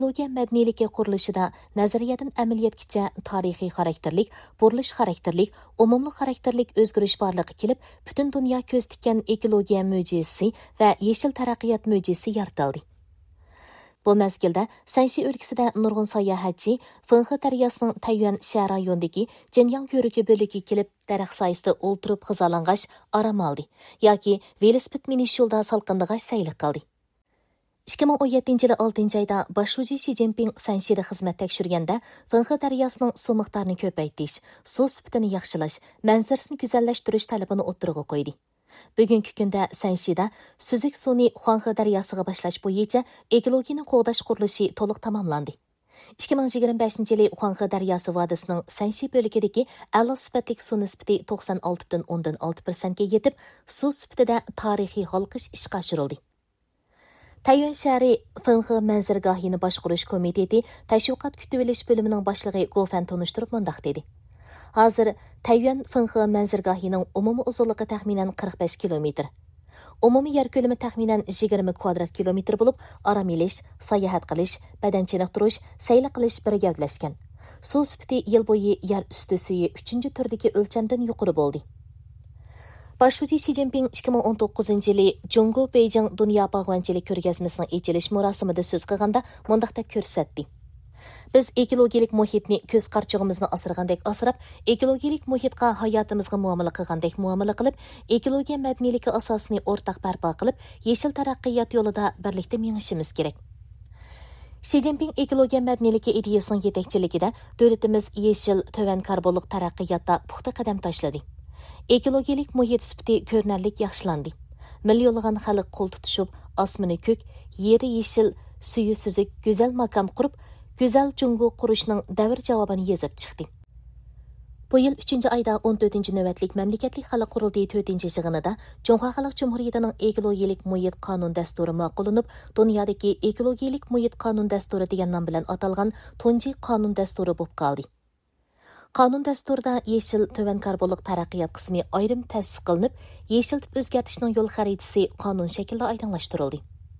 Ekologiya madaniyaligi qurilishida nazariyadan amaliyotgacha tarixiy xarakterlik, burilish xarakterlik, umumli xarakterlik o'zgarish borligi kelib, butun dunyo ko'z tikkan ekologiya mo'jizasi va yeshil taraqqiyot mo'jizasi yaratildi. Bu mezgilda Sanshi o'lkasida nurg'un sayohatchi Fenhe daryosining Tayvan shahar rayonidagi Jinyang yo'rigi bo'ligiga kelib, daraxt soyasida o'ltirib g'izalang'ash aram oldi yoki velosiped minish yo'lda salqindig'ash sayli qildi. 2017 yılı 6 ayda başlıcı Xi Jinping Sanshida xizmat tekshirganda Fenhe daryosining suv miqdorini ko'paytirish, suv sifatini yaxshilash, manzarasini go'zallashtirish talabini o'ttirg'a qo'ydi. Bugungi kunda Sanshida suzuk suvni Huanghe daryosiga boshlash bo'yicha ekologiyani qo'g'dash qurilishi to'liq tamomlandi. 2025 yılı Huanghe daryosi vodisining Sanshi bo'ligidagi a'lo sifatli suv nisbati 96,6% ga yetib, suv sifatida tarixiy halqish ishga oshirildi. Tayvan shahri Fenhe manzargohini boshqarish komiteti tashviqot kutib olish bo'limining boshlig'i Gofan tunishtirib mundaq dedi. Hozir Tayvan Fenhe manzargohining umumiy uzunligi taxminan 45 kilometr. Umumiy yer ko'lami taxminan 20 kvadrat kilometr bo'lib, aram olish, sayohat qilish, badan chiniqtirish, sayli qilish birga gavdalashgan. Suv sifati yil bo'yi yer usti suvi 3-turdagi o'lchamdan yuqori bo'ldi. Başlıcı Xi Jinping 2019 yılı Jungo Beijing Dünya Bağvançilik ko'rgazmasining ochilish marosimida so'z qilganda mundaq deb ko'rsatdi. Biz ekologik muhitni ko'z qarchig'imizni asragandek asrab, ekologik muhitga hayotimizga muomala qilgandek muomala qilib, ekologiya madaniyaligi asosini o'rtaq barpo qilib, yeshil taraqqiyot yo'lida birlikda mengishimiz kerak. Xi Jinping ekologiya madaniyaligi ideyasining yetakchiligida davlatimiz yeshil to'van karbonlik taraqqiyotda puxta qadam tashladi. Ekologik muhit sifati ko'rinarlik yaxshilandi. Millionlagan xalq qo'l tutishib, osmoni ko'k, yeri yeshil, suvi suzuk, go'zal makon qurib, go'zal Jungo qurishning davr javobini yozib chiqdi. Bu yil 3-oyda 14-navbatlik mamlakatlik xalq qurultiyi 4-yig'inida Jungho Xalq Jumhuriyatining ekologik muhit qonun dasturi ma'qullanib, dunyodagi ekologik muhit qonun dasturi degan nom bilan atalgan tunji qonun dasturi bo'lib qoldi. Qonun dasturida yeshil to'van karbonlik taraqqiyot qismi ayrim ta'sis qilinib, yeshil deb o'zgartishning yo'l xaritasi qonun shaklida oydinlashtirildi.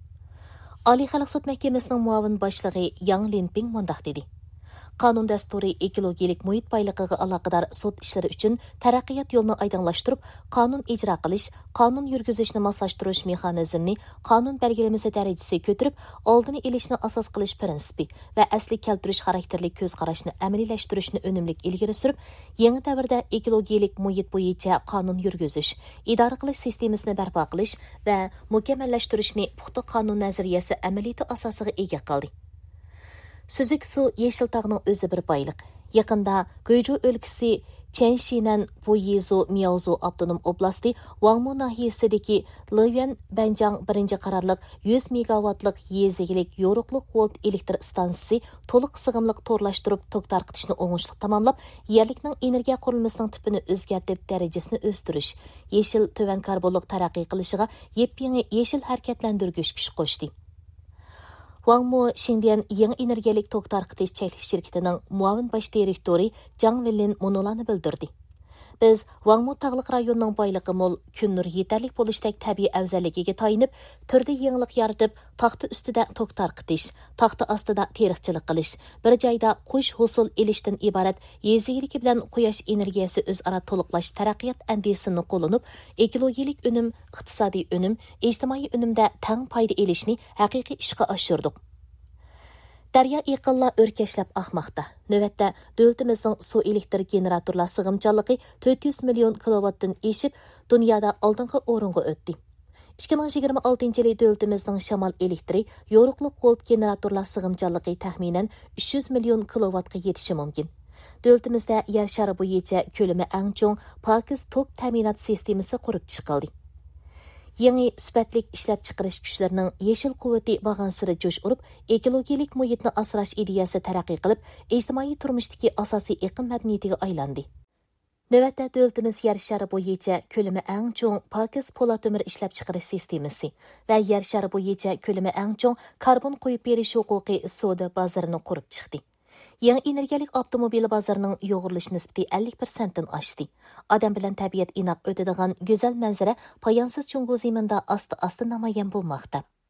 Oliy xalq sud mahkamasining muavin boshlig'i Yang Linping mundaq dedi. Qonun dasturi ekologik muhit boyligiga aloqador sud ishlari uchun taraqqiyot yo'lini oydinlashtirib, qonun ijro qilish, qonun yurgizishni moslashtirish mexanizmini qonun belgilamasi darajasiga ko'tarib, oldini olishni asos qilish prinsipi va asli keltirish xarakterli ko'z qarashni amaliylashtirish unumli ilgari surib, yangi davrda ekologik muhit bo'yicha qonun yurgizish, idora qilish sistemasini barpo qilish va mukammallashtirishni puxta qonun nazariyasi amaliyoti asosiga ega qildi. Suzuk suv yeshil tog'ning o'zi bir boyliq. Yaqinda Guizhou o'lkasi Chenshinan Buyizu Miaozu avtonom oblasti Wangmu nahiyasidagi Liyuan Banjang 1-qarorliq 100 megawattlik yezigilik yo'riqliq volt elektr stansiyasi to'liq sig'imliq to'rlashtirib tok tarqitishni o'ngishli tamomlab, yerlikning energiya qurilmasining tipini o'zgartirib darajasini o'stirish, yeshil to'van karbonlik taraqqiy qilishiga yepyangi yeshil harakatlantirgich kuch qo'shdi. Wangmu Xindian yangi energiyalik tok tarqitish cheklanish shirkatining muavin bosh direktori Zhang Wenlin munolarni bildirdi. Biz Wangmu tog'liq rayonining boyligi mo'l, kun nur yetarlik bo'lishdek tabiiy afzalligiga tayinib, turli yangilik yaratib, taxta ustida tok tarqitish, taxta ostida teriqchilik qilish, bir joyda qush hosil elishdan iborat yezigiligi bilan quyosh energiyasi o'zaro to'liqlash taraqqiyot andisini qo'llanib, ekologik unum, iqtisodiy unum, ijtimoiy unumda tang foyda elishni haqiqiy ishga oshirdik. Daryo yaqinlar o'rkashlab oqmoqda. Navbatda davlatimizning suv elektr generatorlar sig'imchanligi 400 million kilovattdan eshib, dunyoda oldingi o'ringa o'tdi. 2026 yili davlatimizning shamol elektri yo'riqliq volt generatorlar sig'imchanligi taxminan 300 million kilovattga yetishi mumkin. Davlatimizda yer shari bo'yicha ko'lami eng cho'ng pokiz tok ta'minot sistemasi qurib chiqildi. Yangi sifatlik ishlab chiqarish kuchlarining yeshil quvvati bag'ansiri jo'sh urib, ekologik muhitni asrash ideyasi taraqqiy qilib, ijtimoiy turmushdagi asosiy iqlim madaniyatiga aylandi. Navbatda davlatimiz yer shari bo'yicha ko'lami eng cho'ng pokiz po'lat o'mir ishlab chiqarish sistemasi va yer shari bo'yicha ko'lami eng cho'ng karbon qo'yib berish huquqiy savdo bozorini qurib chiqdi. Yangi energiyalik avtomobil bozorining yo'g'irilish nisbati 50%dan oshdi. Odam bilan tabiat inoq o'tadigan go'zal manzara poyonsiz Jungo zaminda asta-asta namoyon bo'lmoqda.